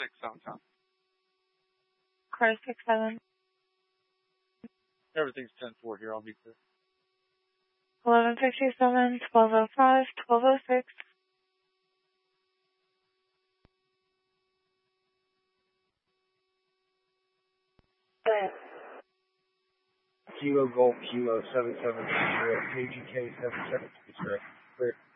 downtown. Car 67. Everything's 10-4 here. I'll be clear. 1157, 1205, 1206. Kilo Golf Kilo 77 KGK 77 clear.